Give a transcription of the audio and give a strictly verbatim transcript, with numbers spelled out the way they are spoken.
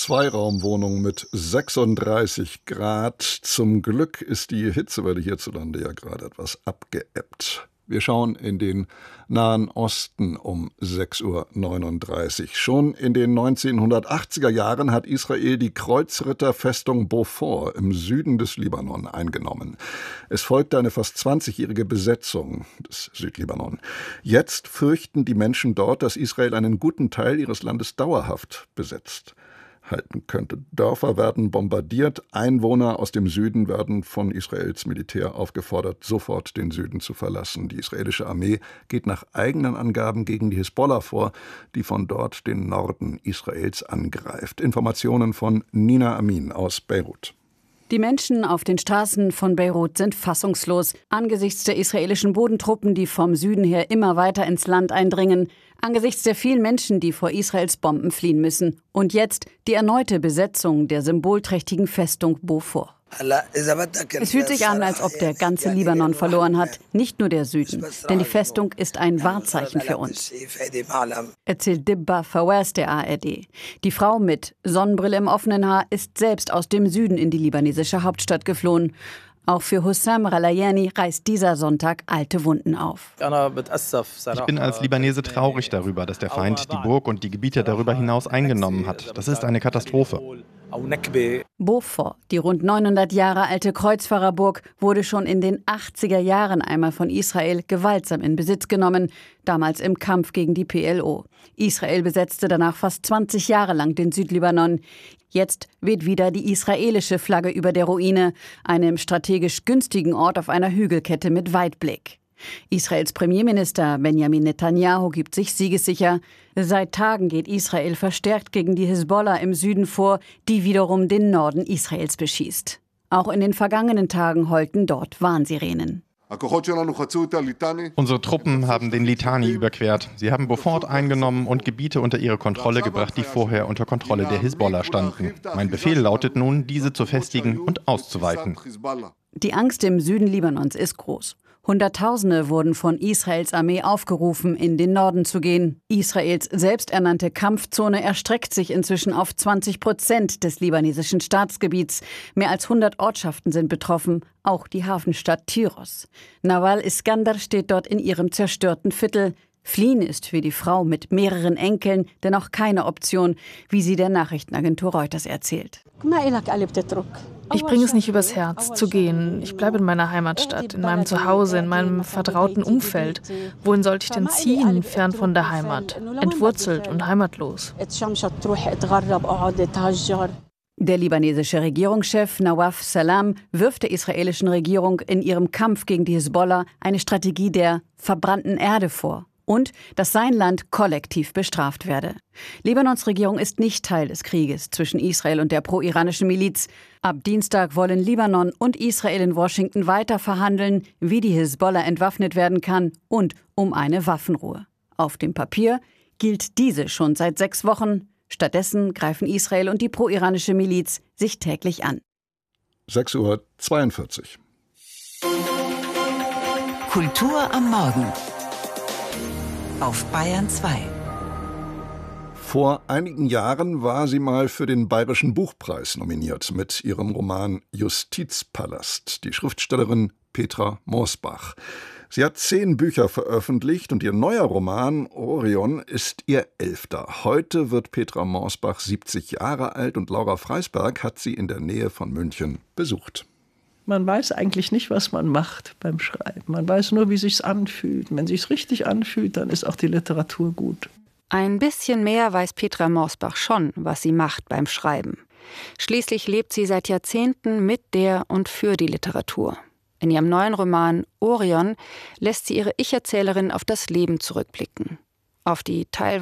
Zweiraumwohnung mit sechsunddreißig Grad. Zum Glück ist die Hitzewelle hierzulande ja gerade etwas abgeebbt. Wir schauen in den Nahen Osten um sechs Uhr neununddreißig. Schon in den neunzehnhundertachtziger Jahren hat Israel die Kreuzritterfestung Beaufort im Süden des Libanon eingenommen. Es folgte eine fast zwanzigjährige Besetzung des Südlibanon. Jetzt fürchten die Menschen dort, dass Israel einen guten Teil ihres Landes dauerhaft besetzt halten könnte. Dörfer werden bombardiert, Einwohner aus dem Süden werden von Israels Militär aufgefordert, sofort den Süden zu verlassen. Die israelische Armee geht nach eigenen Angaben gegen die Hisbollah vor, die von dort den Norden Israels angreift. Informationen von Nina Amin aus Beirut. Die Menschen auf den Straßen von Beirut sind fassungslos angesichts der israelischen Bodentruppen, die vom Süden her immer weiter ins Land eindringen, angesichts der vielen Menschen, die vor Israels Bomben fliehen müssen. Und jetzt die erneute Besetzung der symbolträchtigen Festung Beaufort. Es fühlt sich an, als ob der ganze Libanon verloren hat, nicht nur der Süden. Denn die Festung ist ein Wahrzeichen für uns, erzählt Dibba Fawaz der A R D. Die Frau mit Sonnenbrille im offenen Haar ist selbst aus dem Süden in die libanesische Hauptstadt geflohen. Auch für Hussam Ralayani reißt dieser Sonntag alte Wunden auf. Ich bin als Libanese traurig darüber, dass der Feind die Burg und die Gebiete darüber hinaus eingenommen hat. Das ist eine Katastrophe. Beaufort, die rund neunhundert Jahre alte Kreuzfahrerburg, wurde schon in den achtziger Jahren einmal von Israel gewaltsam in Besitz genommen, damals im Kampf gegen die P L O. Israel besetzte danach fast zwanzig Jahre lang den Südlibanon. Jetzt weht wieder die israelische Flagge über der Ruine, einem strategisch günstigen Ort auf einer Hügelkette mit Weitblick. Israels Premierminister Benjamin Netanyahu gibt sich siegessicher. Seit Tagen geht Israel verstärkt gegen die Hisbollah im Süden vor, die wiederum den Norden Israels beschießt. Auch in den vergangenen Tagen heulten dort Warnsirenen. Unsere Truppen haben den Litani überquert. Sie haben Beaufort eingenommen und Gebiete unter ihre Kontrolle gebracht, die vorher unter Kontrolle der Hisbollah standen. Mein Befehl lautet nun, diese zu festigen und auszuweiten. Die Angst im Süden Libanons ist groß. Hunderttausende wurden von Israels Armee aufgerufen, in den Norden zu gehen. Israels selbsternannte Kampfzone erstreckt sich inzwischen auf zwanzig Prozent des libanesischen Staatsgebiets. Mehr als hundert Ortschaften sind betroffen, auch die Hafenstadt Tyros. Nawal Iskandar steht dort in ihrem zerstörten Viertel. Fliehen ist für die Frau mit mehreren Enkeln dennoch keine Option, wie sie der Nachrichtenagentur Reuters erzählt. Ich bringe es nicht übers Herz, zu gehen. Ich bleibe in meiner Heimatstadt, in meinem Zuhause, in meinem vertrauten Umfeld. Wohin sollte ich denn ziehen, fern von der Heimat, entwurzelt und heimatlos? Der libanesische Regierungschef Nawaf Salam wirft der israelischen Regierung in ihrem Kampf gegen die Hisbollah eine Strategie der verbrannten Erde vor. Und dass sein Land kollektiv bestraft werde. Libanons Regierung ist nicht Teil des Krieges zwischen Israel und der pro-iranischen Miliz. Ab Dienstag wollen Libanon und Israel in Washington weiter verhandeln, wie die Hisbollah entwaffnet werden kann und um eine Waffenruhe. Auf dem Papier gilt diese schon seit sechs Wochen. Stattdessen greifen Israel und die pro-iranische Miliz sich täglich an. sechs Uhr zweiundvierzig. Kultur am Morgen auf Bayern zwei. Vor einigen Jahren war sie mal für den Bayerischen Buchpreis nominiert mit ihrem Roman Justizpalast, die Schriftstellerin Petra Morsbach. Sie hat zehn Bücher veröffentlicht und ihr neuer Roman Orion ist ihr elfter. Heute wird Petra Morsbach siebzig Jahre alt und Laura Freisberg hat sie in der Nähe von München besucht. Man weiß eigentlich nicht, was man macht beim Schreiben. Man weiß nur, wie es sich anfühlt. Wenn es sich richtig anfühlt, dann ist auch die Literatur gut. Ein bisschen mehr weiß Petra Morsbach schon, was sie macht beim Schreiben. Schließlich lebt sie seit Jahrzehnten mit der und für die Literatur. In ihrem neuen Roman Orion lässt sie ihre Ich-Erzählerin auf das Leben zurückblicken. Auf die teilweise